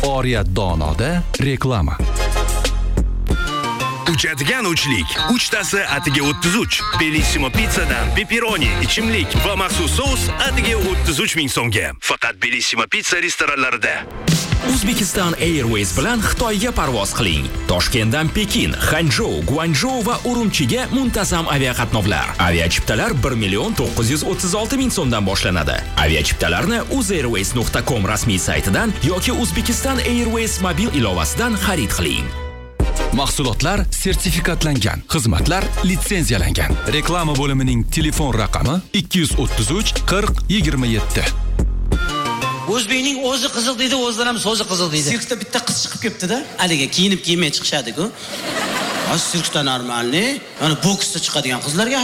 Oriyat Donoda reklama. Uchadigan uchlik. Uchtasi atiga 33. Bellissimo pizzadan pepperoni, ichimlik va maxsus sous atiga 33 ming so'mga. Faqat Bellissimo pizza restoranlarida. Uzbekistan Airways bilan Xitoyga parvoz qiling. Toshkentdan Pekin, Hanzhou, Guangzhou va Urumchiga muntazam aviaqatnovlar. Aviachiptalar 1.936.000 so'mdan boshlanadi. Aviachiptalarni uzairways.com rasmiy saytidan yoki Uzbekistan Airways mobil ilovasidan xarid qiling. Mahsulotlar sertifikatlangan, xizmatlar litsenziyalangan. Reklama bo'limining telefon raqami 233 40 27. O'zbekning o'zi qiziq deydi, o'zidan ham so'zi qiziq deydi. Sirkda bitta qiz chiqib ketdi-da. Haliga kiyinib kiymay chiqishadi-ku. Sirkda normalni, yani boksda chiqadigan qizlarga